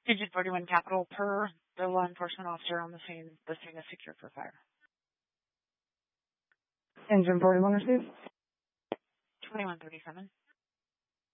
Agent 41 Capital, per the law enforcement officer on the scene is secured for fire. Engine 41 received. 2137.